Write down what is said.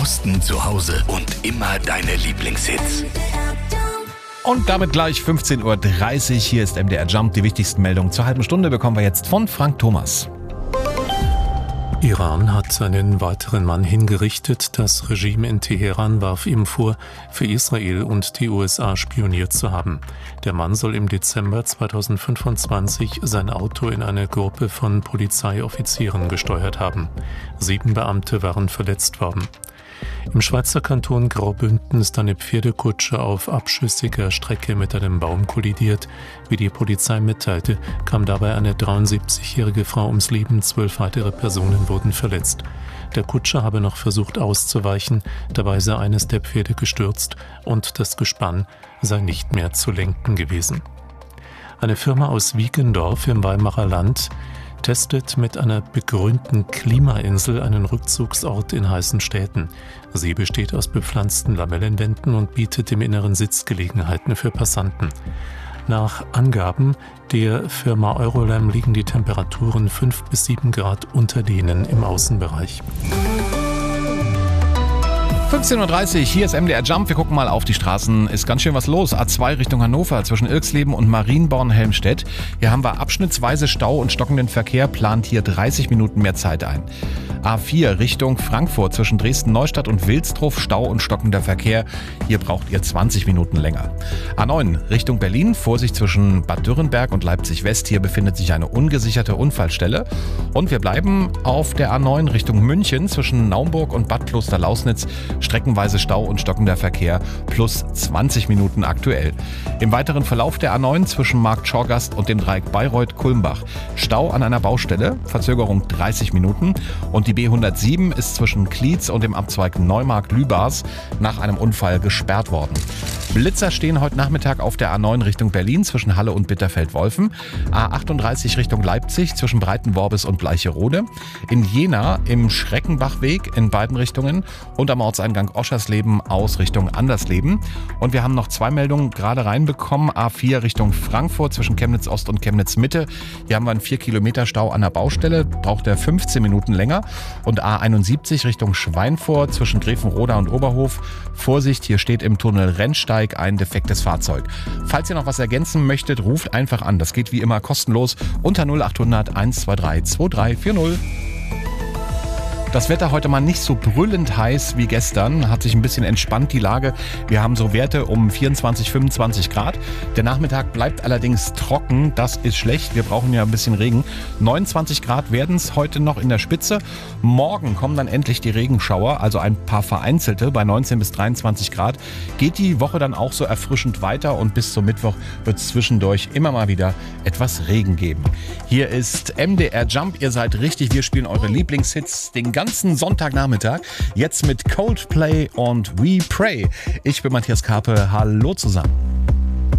Osten zu Hause und immer deine Lieblingshits. Und damit gleich 15.30 Uhr. Hier ist MDR Jump. Die wichtigsten Meldungen zur halben Stunde bekommen wir jetzt von Frank Thomas. Iran hat einen weiteren Mann hingerichtet. Das Regime in Teheran warf ihm vor, für Israel und die USA spioniert zu haben. Der Mann soll im Dezember 2025 sein Auto in eine Gruppe von Polizeioffizieren gesteuert haben. 7 Beamte waren verletzt worden. Im Schweizer Kanton Graubünden ist eine Pferdekutsche auf abschüssiger Strecke mit einem Baum kollidiert. Wie die Polizei mitteilte, kam dabei eine 73-jährige Frau ums Leben, 12 weitere Personen wurden verletzt. Der Kutscher habe noch versucht auszuweichen, dabei sei eines der Pferde gestürzt und das Gespann sei nicht mehr zu lenken gewesen. Eine Firma aus Wiegendorf im Weimarer Land testet mit einer begrünten Klimainsel einen Rückzugsort in heißen Städten. Sie besteht aus bepflanzten Lamellenwänden und bietet im Inneren Sitzgelegenheiten für Passanten. Nach Angaben der Firma Eurolam liegen die Temperaturen 5 bis 7 Grad unter denen im Außenbereich. 15.30 Uhr, hier ist MDR Jump. Wir gucken mal auf die Straßen. Ist ganz schön was los. A2 Richtung Hannover zwischen Ilksleben und Marienborn-Helmstedt. Hier haben wir abschnittsweise Stau und stockenden Verkehr. Plant hier 30 Minuten mehr Zeit ein. A4 Richtung Frankfurt zwischen Dresden-Neustadt und Wilsdruff. Stau und stockender Verkehr. Hier braucht ihr 20 Minuten länger. A9 Richtung Berlin. Vorsicht zwischen Bad Dürrenberg und Leipzig-West. Hier befindet sich eine ungesicherte Unfallstelle. Und wir bleiben auf der A9 Richtung München zwischen Naumburg und Bad Klosterlausnitz. Streckenweise Stau und stockender Verkehr plus 20 Minuten aktuell. Im weiteren Verlauf der A9 zwischen Markt Schorgast und dem Dreieck Bayreuth-Kulmbach. Stau an einer Baustelle, Verzögerung 30 Minuten. Und die B107 ist zwischen Klietz und dem Abzweig Neumarkt-Lübars nach einem Unfall gesperrt worden. Blitzer stehen heute Nachmittag auf der A9 Richtung Berlin zwischen Halle und Bitterfeld-Wolfen. A38 Richtung Leipzig zwischen Breitenworbis und Bleicherode. In Jena im Schreckenbachweg in beiden Richtungen und am Ortseingang Oschersleben aus Richtung Andersleben. Und wir haben noch 2 Meldungen gerade reinbekommen. A4 Richtung Frankfurt zwischen Chemnitz Ost und Chemnitz Mitte. Hier haben wir einen 4 Kilometer Stau an der Baustelle. Braucht er 15 Minuten länger. Und A71 Richtung Schweinfurt zwischen Grevenroda und Oberhof. Vorsicht, hier steht im Tunnel Rennsteig ein defektes Fahrzeug. Falls ihr noch was ergänzen möchtet, ruft einfach an. Das geht wie immer kostenlos unter 0800 123 2340. Das Wetter heute mal nicht so brüllend heiß wie gestern, hat sich ein bisschen entspannt die Lage. Wir haben so Werte um 24, 25 Grad. Der Nachmittag bleibt allerdings trocken, das ist schlecht. Wir brauchen ja ein bisschen Regen. 29 Grad werden es heute noch in der Spitze. Morgen kommen dann endlich die Regenschauer, also ein paar vereinzelte bei 19 bis 23 Grad. Geht die Woche dann auch so erfrischend weiter und bis zum Mittwoch wird es zwischendurch immer mal wieder etwas Regen geben. Hier ist MDR Jump, ihr seid richtig, wir spielen eure Lieblingshits den ganzen Sonntagnachmittag. Jetzt mit Coldplay und We Pray. Ich bin Matthias Karpe. Hallo zusammen.